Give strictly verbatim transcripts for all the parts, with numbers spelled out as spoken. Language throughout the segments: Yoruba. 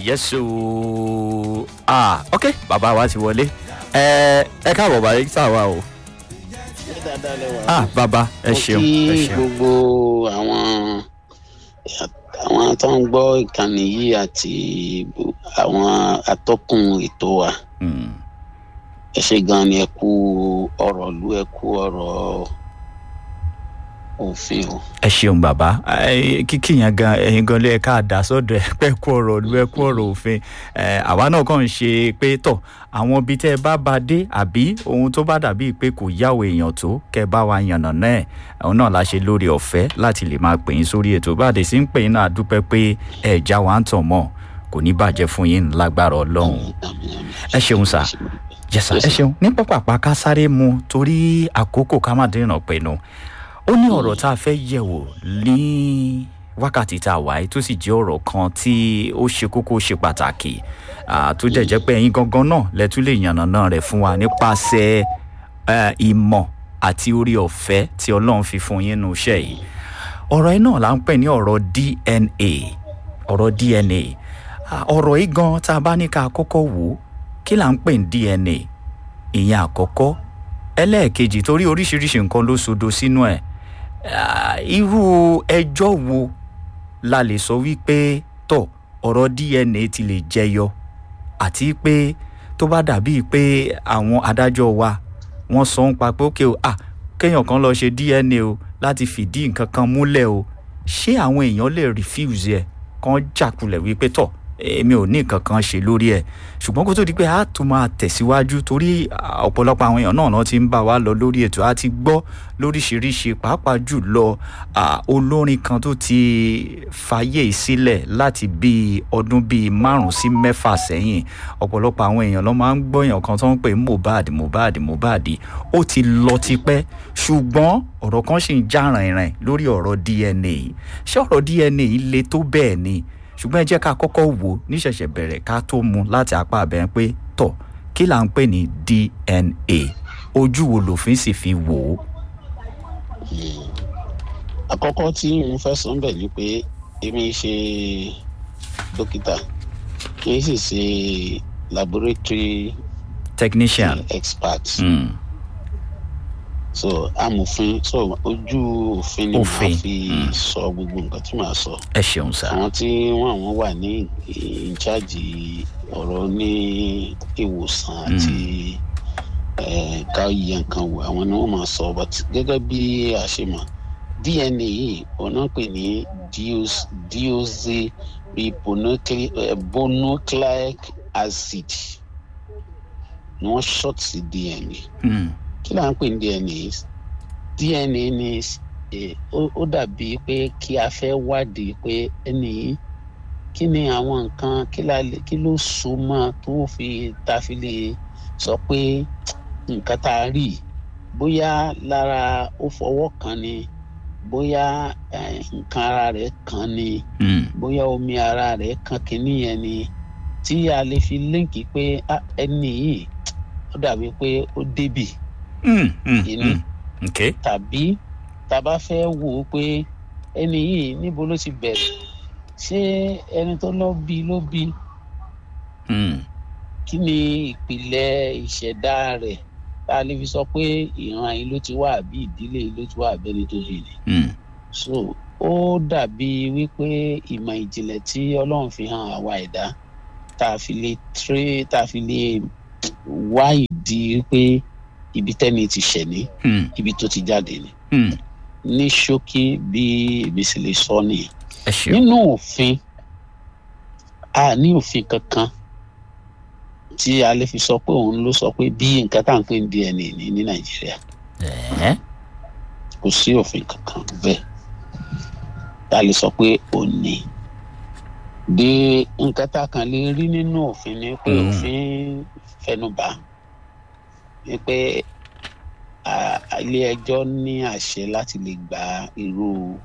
yes o ah ok bàbá wa ti wọlé ẹ ẹ káàbọ̀ bàbá sá wa o ah bàbá ẹ ṣeun ẹ ṣeun. gbogbo àwọn àwọn tó ń gbọ́ ìkànnì yìí àti àwọn atọ́kùn ètò wa ẹ ṣe gan ni ẹ kú ọ̀rọ̀ lu ẹ kú ọ̀rọ̀ òfin o. ẹ ṣeun bàbá kíkì yẹn gan ẹyin gan ló yẹ ká dá sọ́dọ̀ ẹ pé kú ọ̀rọ̀ lu ẹ kú ọ̀rọ̀ òfin àwa náà kàn ń ṣe pé tọ̀ àwọn ibi tẹ́ ẹ bá bá dé àbí ohun tó bá dàbí pé kò yáwó èèyàn tó kẹ́ bá wa yànnà náà òun náà la ṣe lórí ọ̀fẹ́ láti lè máa pè yín sórí ètò bá a dé sí ń pè yín náà dúpẹ́ pé ẹ já wa ń tàn mọ́ kò ní bàjẹ́ fún yín lágbára Ọlọ́run ẹ ṣeun sá yẹsà ẹ ṣeun ní pápá ká sáré mu torí àkókò ká má dènà pinnu ó ní ọ̀rọ̀ tá a fẹ́ yẹ̀wò ní wákàtí tá a wà yìí tó sì jẹ́ ọ̀rọ̀ kan tí ó ṣe kókó ṣe pàtàkì tó jẹ́ jẹ́ pé ẹ̀yin gangan náà lẹ́tún lè yànnàná rẹ̀ fún wa nípasẹ̀ ìmọ̀ àti orí ọ̀fẹ́ tí Ọlọ́run fi fún yín nínú iṣẹ́ yìí ọ̀rọ̀ yìí náà là ń pè ní ọ̀rọ̀ D N A ọ̀rọ̀ D N A ọ̀rọ̀ yìí gan tá a bá ní ká kọ́kọ́ wò kí là ń pè ní D N A ìyẹn àkọ́kọ́ ẹlẹ́ẹ̀kejì torí oríṣiríṣi nǹkan ló sodo sínú ẹ̀ irú ẹjọ́ wo la lè sọ wípé tọ̀ ọ̀rọ̀ D N A ti lè jẹyọ àti pé tó bá dàbí pé àwọn adájọ́ wa wọ́n sọ ń pa pé ókè o ah kéèyàn kan lọ ṣe D N A o láti fìdí nǹkan kan múlẹ̀ o ṣé àwọn èèyàn lè refuse ẹ̀ kan jàkulẹ̀ wípé tọ̀ èmi ò ní nǹkan kan ṣe lórí ẹ̀ ṣùgbọ́n kó tó di pé a tún máa tẹ̀síwájú torí ọ̀pọ̀lọpọ̀ àwọn èèyàn náà náà ti ń bá wa lọ lórí ètò a ti gbọ́ lóríṣiríṣi pàápàá jùlọ olórin kan tó ti fàyè sílẹ̀ láti bíi ọdún bíi márùn sí mẹ́fà sẹ́yìn ọ̀pọ̀lọpọ̀ àwọn èèyàn ló máa ń gbọ́ èèyàn kan tó ń pè Mohbad Mohbad Mohbad ó ti lọ tipẹ́ ṣùgbọ́n ọ̀rọ̀ kan ṣì ń já rìnrìn lórí ọ̀rọ̀ D N A ṣé ọ̀rọ̀ D N A le tó bẹ́ẹ̀ ni ṣùgbọ́n ẹ jẹ́ ká kọ́kọ́ wò níṣẹ̀ṣẹ̀ bẹ̀rẹ̀ ká tó mu láti apá abẹ́rẹ́ pé tọ̀ kí là ń pè ní D N A ojú wo lòfin sì fi wò ó. àkọ́kọ́ tí mo fẹ́ sọ ń bẹ̀ ni pé èmi ṣe dókítà kì í sì ṣe laboratory technician expert. Mm. so amòfin so ojú òfin ni màá fi sọ gbogbo nǹkan tí màá sọ. ẹ ṣeun sá. àwọn tí wọn àwọn wà ní ìjáàjì ọ̀rọ̀ ní ìwòsàn àti ká yẹ nǹkan wò àwọn ni wọ́n máa sọ but gẹ́gẹ́ bí a ṣe mọ̀ D N A yìí ọ̀nà pè ní deoxyribonucleic acid ni wọ́n short sí D N A. Mm. kí là ń pè ní D N A D N A ni ó dàbí pé kí a fẹ́ wádìí pé ẹni kí ni àwọn nǹkan kí ló so mọ́ tó fi ta fi lè sọ pé nǹkan tá a rí bóyá lára ó fọwọ́ kan ni bóyá nǹkan ara rẹ̀ kan ni bóyá omi ara rẹ̀ kan kìíní yẹn ni tí a lè fi líǹkì pé ẹni yìí ó dàbí pé ó débì. Mm, mm, ìní mm. Okay. tàbí tá bá fẹ́ wò ó pé ẹni yìí níbo ló ti bẹ̀rẹ̀ ṣé ẹni tó lọ bí ló bí kí ni ìpìlẹ̀ ìṣẹ̀dá rẹ̀ tá a lè fi sọ pé ìran yìí ló ti wá àbí ìdílé yìí ló ti wá àbẹ́ni tó bí ni. so ó dàbí wípé ìmọ̀ ìjìnlẹ̀ tí Ọlọ́run fi hàn àwa ẹ̀dá tá a fi lè tré tá a fi lè wá ìdí pé ibi tẹ́ni ti ṣẹ̀ ní ibi tó ti jáde ni. ní ṣókí bí èmi sì lè sọ nìyẹn. nínú òfin a ní òfin kankan tí a lè fi sọ pé òun ló sọ pé bí nǹkan tá à ń pè ní D N A ní ní Nàìjíríà kò sí òfin kankan bẹ́ẹ̀ tá a lè sọ pé òun ní. de nǹkan tá a kàn lè rí nínú òfin ni pé òfin fẹnubà ni pé ilé ẹjọ́ ní àṣẹ láti lè gba irú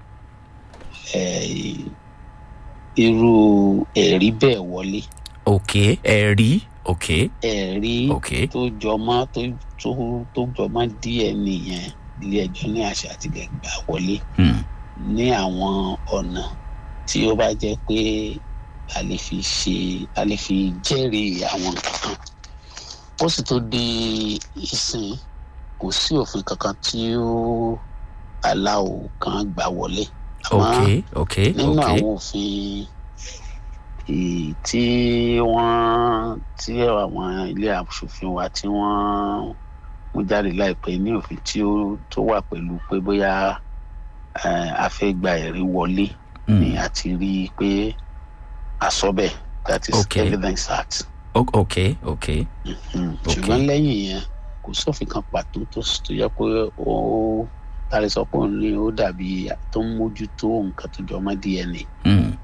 irú ẹ̀rí bẹ́ẹ̀ wọlé. ok ẹ̀rí ok ẹ̀rí tó jọmọ́ tó tó tó jọmọ́ D N A yẹn ilé ẹjọ́ ní àṣẹ àti lè gbà wọlé ní àwọn ọ̀nà tí ó bá jẹ́ pé a lè fi ṣe a lè fi jẹ́rìí àwọn nǹkan kan. Ó sì tó di ìsìn kò sí òfin kankan tí ó aláwọ̀ kan gbà wọlé. ok ok nínú ok àwọn òfin tí wọ́n tí àwọn ilé aṣòfin wa tí wọ́n mú jáde láìpẹ́ ní òfin tí ó tó wà pẹ̀lú pé bóyá a fẹ́ gba ẹ̀rí wọlé ni a ti rí i pé àsọ̀bẹ̀ that is Okay. Evidence Act. ok ok ṣùgbọ́n lẹ́yìn yẹn kò sófin kan pàtó tó tó yẹ pé ó tàlẹ́ sọ pé òun ni ó dàbí tó ń mójútó nǹkan tó jọ mọ́ D N A. Mm.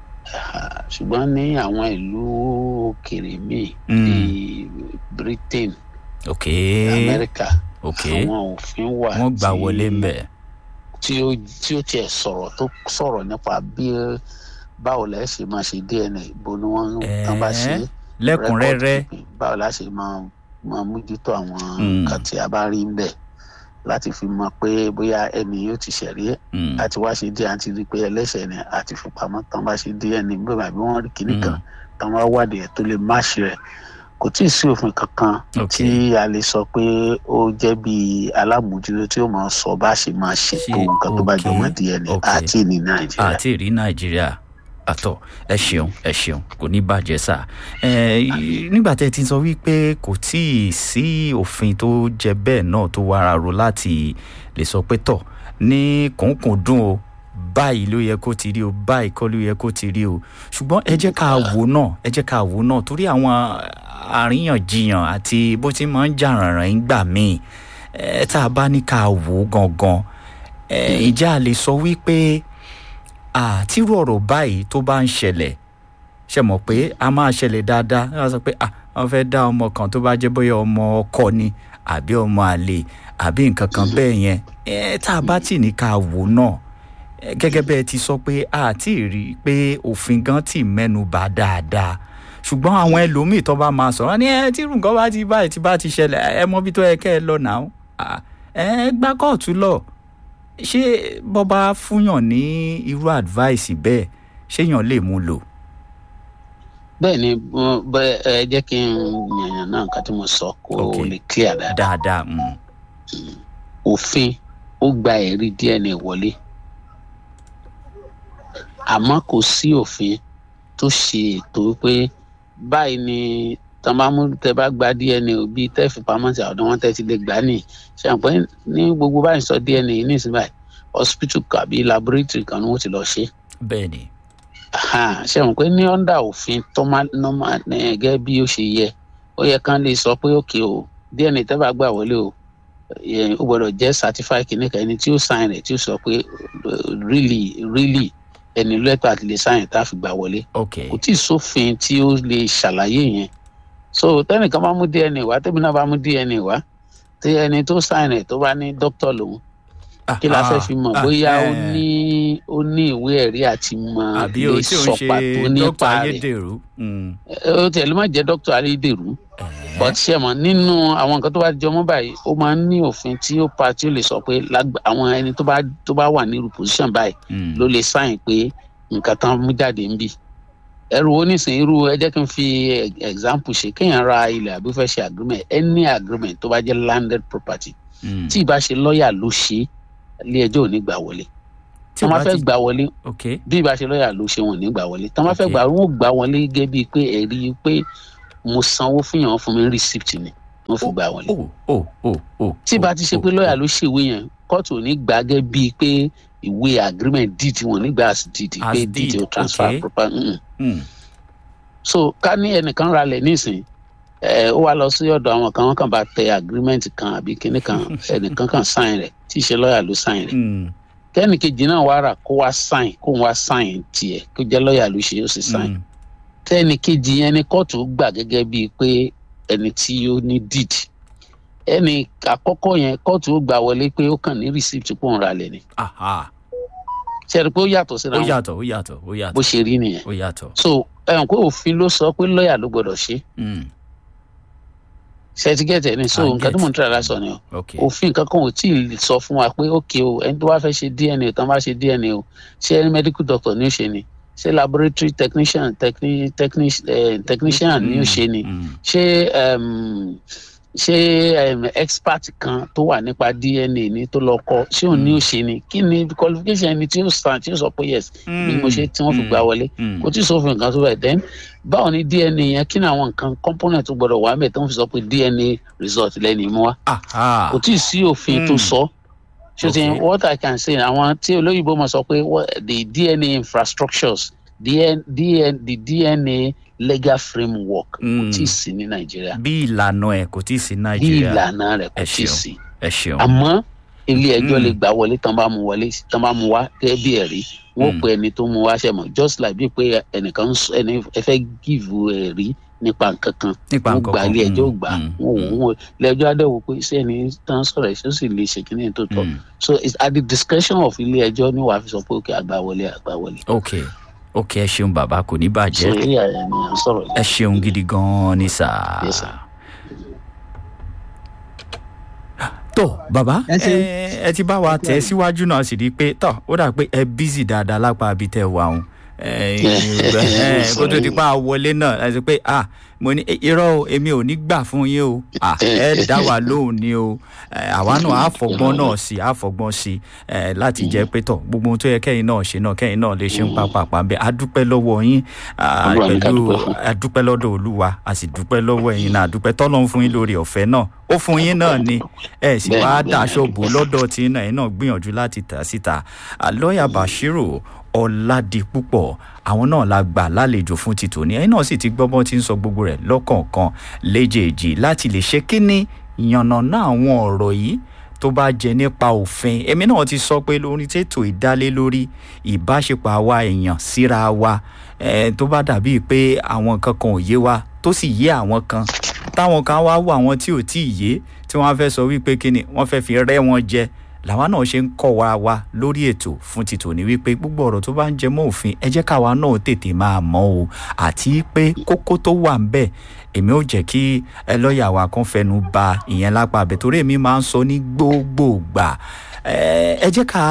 Ah, ṣùgbọ́n ní àwọn ìlú òkèèrè míì Mm. bíi Britain, ok America, ok àwọn òfin wà wọ́n gbà tí- wọlé ń bẹ̀. tí ó tí ó tiẹ̀ sọ̀rọ̀ tó sọ̀rọ̀ nípa bí báwo la ṣe máa ṣe D N A bó ni wọ́n tán bá ṣe lẹ́kùnrẹ́rẹ́. record keeping, báwo la ṣe máa máa mójútó àwọn Mm. nǹkan tí a bá rí ń bẹ̀ láti fi mọ̀ pé bóyá ẹni yóò ti ṣẹ̀rí Mm. àti wá ṣe díẹ̀ àti rí i pé ẹlẹ́ṣẹ̀ ni àti fi pamọ́ tán bá ṣe díẹ̀ ní bẹ́ẹ̀ bí wọ́n rí kinní kan tán wá wádìí ẹ̀ tó lè má ṣe rẹ̀. Kò tí ì sí òfin kankan Ok. tí a lè sọ pé ó jẹ́ bí alámòjútó tí ó máa sọ bá ṣe máa ṣètò Ṣe- nǹkan tó bá ok, jọ mọ́ D N A ok. àti ní Nàìjíríà. àti ìrí nàìjíríà àtọ ẹ ṣeun ẹ ṣeun kò ní bàjẹ́ sà. ẹ nígbà tẹ́ ẹ ti sọ wípé kò tí ì sí òfin tó jẹ bẹ́ẹ̀ náà tó wàrà ro láti lè sọ pé tọ̀ ní kòńkòndún o báyìí ló yẹ kó ti rí o báyìí kọ́ ló yẹ kó ti rí o ṣùgbọ́n ẹ jẹ́ ká wò náà ẹ jẹ́ ká wò náà torí àwọn àríyànjiyàn àti bó ti máa ń jà rànràn ń gbà míì ẹ tá a bá ní ká wò gangan ẹ ìjà a lè sọ wípé àtírú ọ̀rọ̀ báyìí tó bá ń ṣẹlẹ̀ ṣe mọ̀ pé a máa ṣẹlẹ̀ dáadáa wọ́n sọ pé ah wọ́n fẹ́ dá ọmọ kan tó bá jẹ́ bóyá ọmọ ọkọ ni àbí ọmọ àlè àbí nǹkan kan bẹ́ẹ̀ yẹn ẹ tá a bá tì ní ká wò náà ẹ, gẹ́gẹ́ bẹ́ẹ̀ ti sọ pé a ti rí i pé òfin gan ti mẹ́nu bà dáadáa ṣùgbọ́n àwọn ẹlòmíì tó bá máa sọ̀rọ̀ ní ẹ tí nǹkan bá ti báyìí tí bá ti ṣẹlẹ̀ ẹ mọ bí tó yẹ kẹ́ ẹ lọ náà ẹ gbá kóòtù lọ ṣé bọ́ba fúnyàn ní irú advice bẹ́ẹ̀ ṣéyàn lè mú lò. Bẹ́ẹ̀ ni mo- bẹ́- ẹ jẹ́ kí n yànnà náà nǹkan tí mo sọ kó Ok. lè clear dáadáa. dáadáa. Mm. Òfin ó gba ẹ̀rí D N A wọlé àmọ́ kò sí òfin tó ṣe ètò pé báyìí ni tọ́ bá mú tẹ́ bá gba D N A bíi tẹ́ fi pamọ́ sí àwọn wọn tẹ́ ti lè gbà ní ṣe àpẹ́ ní gbogbo báyìí sọ D N A ní ìsinmi báyìí hospital àbí laboratory kan ni wọ́n ti lọ ṣe. bẹ́ẹ̀ ni. Aha, ṣe mọ̀ pé ní ọ́ndà òfin tó máa nọ́mà gẹ́gẹ́ bí ó ṣe yẹ ó yẹ kán lè sọ pé òkè o D N A tẹ́ bá gbà wọlé o yẹn ó gbọ́dọ̀ jẹ́ certified kìnìkan ẹni tí ó sign rẹ̀ tí ó sọ pé uh, really really ẹni lẹ́tọ̀ àti lè sign tá a fi gbà wọlé ok kò tí ì sófin tí ó lè ṣàlàyé yẹn so tẹ́nìkan bá mú D N A wá tẹ́mi náà bá mú D N A wá tí ẹni tó sign rẹ̀ tó bá ní dókítà lòun kí la fẹ́ fi mọ̀ bóyá ó ní ó ní ìwé ẹ̀rí àti mọ̀ àbí o lè tí ò ń sọ ṣe pàtó dókítà nípa rẹ̀ ayédèrú. Mm. ó tẹ̀ ló má jẹ́ dókítà ayédèrú but ṣe mọ̀ nínú àwọn nǹkan tó bá jọ mọ́ báyìí ó máa ń ní òfin tí ó pa tí ó lè sọ pé lágbà- àwọn ẹni tó bá tó bá wà ní irú position báyìí Mm. ló lè sáyìn pé nǹkan tán mú jáde ń bì ẹrù wo nísìnyí irú ẹ jẹ́ kí n fi e- example ṣe kéèyàn ra ilẹ̀ àbí fẹ́ ṣe agreement any agreement tó bá jẹ́ landed property Mm. tí ì bá ṣe lọ́ọ̀yà ló ṣe ilé ẹjọ́ ò ní gbà wọlé tí ò wọ́n bá bá fẹ́ ti- gbà wọlé ok bí ìbá ṣe lọ́ọ̀yà ló ṣe wọn ò ní gbà wọlé tí wọ́n bá fẹ́ Okay. gbà wọ́n ò gbà wọlé gẹ́gẹ́ bíi pé ẹ̀rí pé mo sanwó fún yàn wọ́n fún mi receipt ni wọ́n fi gbà wọlé o o o o. tí ìbá ti ṣe pé lọ́ọ̀yà ló ṣèwé yẹn kóòtù ò ní gbà gẹ́gẹ́ bíi pé ìwé agreement deed wọn ò ní gbà as deed As pé deed, deed o transfer okay. proper mm-mm. Mm. so ká ní ẹnìkan ralẹ̀ nísìn ẹ ó wá lọ sí ọ̀dọ̀ àwọn kan wọ́n kàn bá tẹ agreement kan àbí kinní kan ẹnìkan kan sign rẹ̀ tí ì ṣe lọ́ọ̀yà ló sign rẹ̀ Mm. kẹ́nì kejì náà wá rà kó wá sign kó wá sign tiẹ̀ kó jẹ́ lọ́ọ̀yà ló ṣe ó sì sign Mm. tẹ́nì kejì yẹn ni kóòtù gbà gẹ́gẹ́ bíi pé ẹni tí ó ní deed ẹnì àkọ́kọ́ yẹn kóòtù ó gbà wọlé pé ó kàn ní receipt kó ń ralẹ̀ ni aha ṣe é rí i pé ó yàtọ̀ síra ó wọn yàtọ̀ ó yàtọ̀ ó bó yàtọ̀ ṣe rí nìyẹn ó yàtọ̀. so ẹ̀hún pé òfin ló sọ pé lọ́ọ̀yà ló gbọ́dọ̀ ṣe Mm. ṣẹtigẹtẹ ni so I nǹkan get. tí mo ń tẹ̀lé lásán ni o ok òfin kankan ò tí ì sọ fún wa pé ókè o ẹni tó bá fẹ́ ṣe D N A tán bá ṣe D N A o ṣé ẹni medical doctor ní ó ṣe ni ṣé laboratory technician techni, techni, eh, technician ni ó ṣe ni ṣé um, ṣé um, expert kan tó wà nípa D N A ni tó lọ kọ́ ṣé òun ni ó ṣe ni kí ni qualification ẹni tí ó sàn tí ó sọ pé yes bí mo ṣe tí wọ́n fi gbà wọlé kò tí ì sófin nǹkan tó bẹ̀ then báwo ni D N A yẹn kí ni àwọn nǹkan component tó gbọdọ̀ wà mẹ́ tó ń fi sọ pé D N A result lẹ́nu ìmú wa kò tí ì sí òfin tó sọ ṣé ti what I can say àwọn tí olóyìnbó mọ̀ sọ pé the D N A infrastructures the D N A legal framework kò tí ì sí ní Nàìjíríà. bí ìlànà ẹ̀ kò tí ì sí Nàìjíríà. bí ìlànà rẹ̀ kò tí ì sí. ẹ ṣeun. àmọ́ ilé ẹjọ́ lè gbà wọlé tán bá mu wọlé tán bá mu wá gẹ́gẹ́ bí ẹ̀rí wọ́n pe ẹni tó mu wá ṣe mọ̀ just like bí pé ẹnìkan ẹni ẹ fẹ́ give ẹ̀rí nípa nǹkan kan wọ́n gba ilé ẹjọ́ gbà wọ́n wọ́n ilé ẹjọ́ adẹ́wò pé ṣé ẹni tán sọ̀rọ̀ ẹ̀ ṣó sì lè ṣe kíní tó tọ́ so it's at the discretion of ilé ẹjọ́ ní wàá fi sọ pé ok àgbà wọlé àgbà wọlé. ok ok ẹ ṣeun bàbá kò ní bàjẹ́ so eré àyà ni à ń sọ̀rọ̀ yìí. ẹ ṣeun gidi gan-an ni sà. Yes, sir. tó bàbá ẹ ẹ ti bá wa tẹ̀ síwájú náà sì rí i pé tó ó dà pé ẹ bízì dáadáa lápá abi tẹ́ wà òun kó tó di pa wọlé náà ẹ sọ pé ah mo ní irọ́ o èmi ò ní gbà fún yín o ẹ dá wa lóhùn ni o àwa náà àfọgbọ́n náà sí àfọgbọ́n sí láti jẹ́ pé tọ̀ gbogbo ohun tó yẹ kẹ́yìn náà ṣe náà kẹ́yìn náà lè ṣe ń pàpàpà bẹ́ẹ̀ adúpẹ́ lọ́wọ́ yín pẹ̀lú adúpẹ́ lọ́dọ̀ Olúwa a sì dúpẹ́ lọ́wọ́ ẹ̀yin náà adúpẹ́ tọ́lọ́run fún yín lórí ọ̀fẹ́ náà ó fún yín náà ni ẹ sì wá daṣọ bò lọ́dọ̀ tí náà ẹ̀ náà gbìyànjú láti tà síta lọ́ọ̀yà Bashiru Ọládipúpọ̀ àwọn náà la gbà lálejò fún ti tòní ẹ̀yin náà sì ti gbọ́ bọ́n ti ń sọ gbogbo rẹ̀ lọ́kọ̀ọ̀kan léjèèjì láti lè ṣe kíní yànnàná àwọn ọ̀rọ̀ yìí tó bá jẹ nípa òfin èmi náà ti sọ pé lórí tètò ìdálé lórí ìbáṣepọ̀ àwa èèyàn síra wa tó bá dàbíi pé àwọn nǹkan kan ò yé wa tó sì yé àwọn kan táwọn kan wá wọ àwọn tí ò tí ì yé tí wọ́n fẹ́ sọ wípé kíni wọ́n fẹ́ fi rẹ́ wọn jẹ làwa náà ṣe ń kọ́ wa wa lórí ètò fún ti tòní wípé gbogbo ọ̀rọ̀ tó bá ń jẹ mọ́ òfin ẹ jẹ́ káwa náà tètè máa mọ̀ o àti pé kókó tó wà ń bẹ̀ èmi ò jẹ́ kí ẹ lọ́ọ̀yà wa kan fẹnu ba ìyẹn lápá abẹ torí èmi máa ń sọ ní gbogbo gbà ẹ jẹ́ ká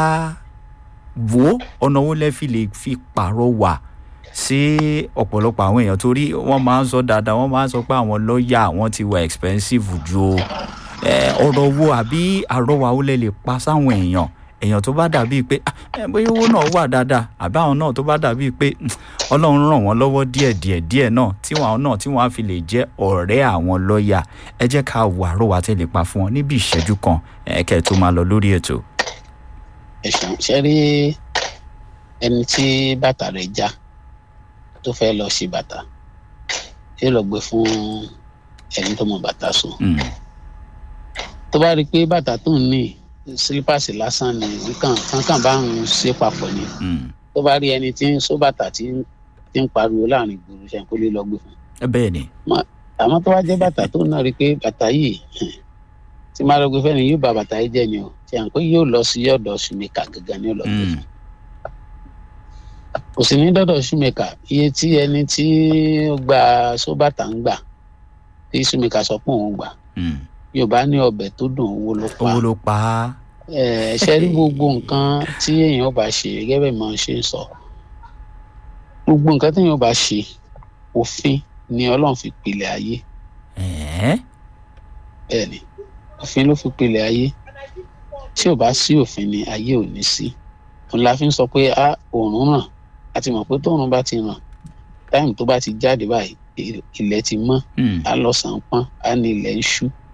wo ọ̀nà wo lẹ́ fi lè fi pàrọwà sí ọ̀pọ̀lọpọ̀ àwọn èèyàn torí wọ́n máa ń sọ dáadáa wọ́n máa ń sọ pé àwọn lọ́ọ̀yà àwọn ti wà expensive ju o ọ̀rọ̀ wo àbí àrọ́wà ó lè lè pa sáwọn èèyàn èèyàn tó bá dàbíi pé bóyá owó náà wà dáadáa àbí àwọn náà tó bá dàbíi pé Ọlọ́run ràn wọ́n lọ́wọ́ díẹ̀ díẹ̀ díẹ̀ náà tí wọ́n náà tí wọ́n á fi lè jẹ́ ọ̀rẹ́ àwọn lọ́ọ̀yà ẹ jẹ́ ká wà àrọ́wà tẹ́ lè pa fún wọn níbi ìṣẹ́jú kan kẹ́ tó máa lọ lórí ètò. ẹ ṣeun ṣe rí ẹni tí bàtà rẹ̀ já tó fẹ́ lọ sí bàtà yóò lọ gbé fún ẹni tó mọ bàtà so. tó bá rí i pé bàtà tó ń ní sílípàsì lásán ni nǹkan kankan bá ń ṣe papọ̀ ni tó bá rí ẹni tí ń sọ bàtà tí ń pariwo láàrin ìgboro ṣe kó lè lọ gbé fún. bẹ́ẹ̀ ni. àmọ́ tó bá jẹ́ bàtà tó náà rí i pé bàtà yìí tí máa lọ gbé fẹ́ni yóò bà bàtà yìí jẹ́ ni o ṣe à ń pé yóò lọ sí ọ̀dọ̀ ṣùmẹ̀kà gẹ́gẹ́ ní ọ̀lọ́ gbé fún. kò sì ní dọ́dọ̀ ṣùmẹ̀kà iye tí ẹni tí ó gba sóbàtà ń gbà tí ṣùmẹ̀kà sọ pé òun gbà Yorùbá ní ọbẹ̀ tó dùn owó ló pa. owó ló pa á. ẹ ṣe rí gbogbo nǹkan tí èèyàn bá ṣe gẹ́gẹ́ bẹ́ẹ̀ máa ṣe ń sọ gbogbo nǹkan tí èèyàn bá ṣe òfin ni Ọlọ́run fi pilẹ̀ ayé. bẹ́ẹ̀ ni òfin ló fi pilẹ̀ ayé tí ò bá sí òfin ni ayé ò ní sí òun la fi ń sọ pé a òòrùn ràn a ti mọ̀ pé tóòrùn bá ti ràn táìmù tó bá ti jáde báyìí ilẹ̀ ti mọ́ a lọ sàn pọ́n a ní ilẹ̀ ń ṣú